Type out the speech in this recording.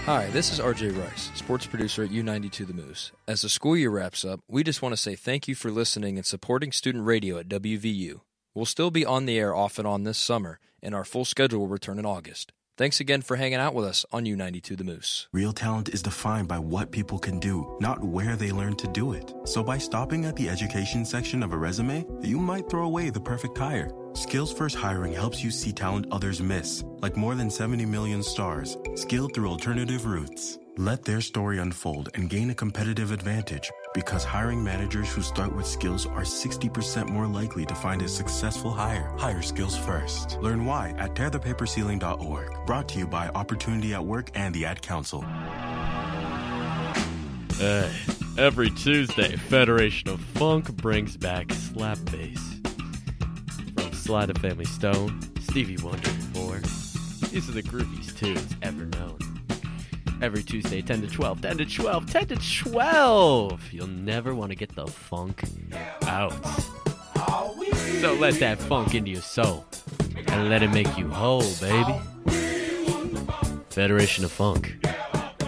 Hi, this is RJ Rice, sports producer at U92 The Moose. As the school year wraps up, we just want to say thank you for listening and supporting student radio at WVU. We'll still be on the air off and on this summer, and our full schedule will return in August. Thanks again for hanging out with us on U92 The Moose. Real talent is defined by what people can do, not where they learn to do it. So by stopping at the education section of a resume, you might throw away the perfect hire. Skills First Hiring helps you see talent others miss, like more than 70 million stars, skilled through alternative routes. Let their story unfold and gain a competitive advantage, because hiring managers who start with skills are 60% more likely to find a successful hire. Hire skills first. Learn why at tearthepaperceiling.org. Brought to you by Opportunity at Work and the Ad Council. Every Tuesday, Federation of Funk brings back slap bass. From Sly to Family Stone, Stevie Wonder and more. These are the grooviest tunes ever known. Every Tuesday, 10 to 12, 10 to 12, 10 to 12. You'll never want to get the funk out. So let that funk into your soul and let it make you whole, baby. Federation of Funk.